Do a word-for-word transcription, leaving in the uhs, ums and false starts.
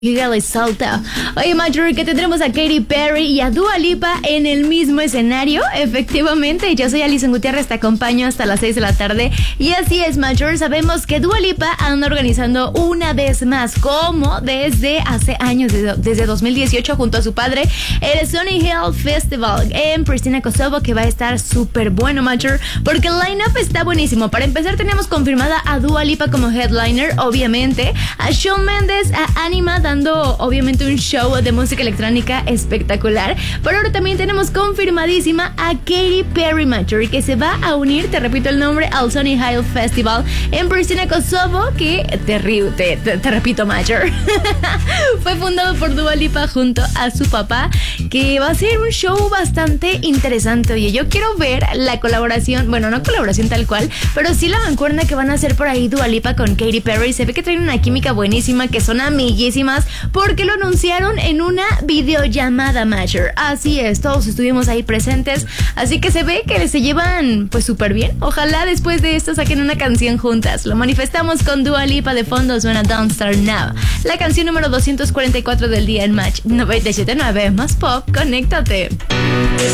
Le salta. Oye, Major, que tendremos a Katy Perry y a Dua Lipa en el mismo escenario. Efectivamente, yo soy Alison Gutiérrez, te acompaño hasta las seis de la tarde. Y así es, Major, sabemos que Dua Lipa anda organizando una vez más, como desde hace años, desde dos mil dieciocho, junto a su padre, el Sunny Hill Festival en Pristina, Kosovo, que va a estar súper bueno, Major, porque el line-up está buenísimo. Para empezar, tenemos confirmada a Dua Lipa como headliner, obviamente, a Shawn Mendes, a Anima, dando obviamente un show de música electrónica espectacular. Pero ahora también tenemos confirmadísima a Katy Perry, Major, que se va a unir, te repito el nombre, al Sunny Hill Festival en Pristina, Kosovo, que te, te, te, te repito, Major, fue fundado por Dua Lipa junto a su papá, que va a ser un show bastante interesante. Oye, yo quiero ver la colaboración, bueno, no colaboración tal cual, pero sí la mancuerna que van a hacer por ahí Dua Lipa con Katy Perry. Se ve que traen una química buenísima, que son amiguísimas, porque lo anunciaron en una videollamada, Major. Así es, todos estuvimos ahí presentes, así que se ve que se llevan pues súper bien. Ojalá después de esto saquen una canción juntas. Lo manifestamos con Dua Lipa de fondo, suena Don't Start Now, la canción número doscientos cuarenta y cuatro del día en Match noventa y siete punto nueve. Más pop, conéctate.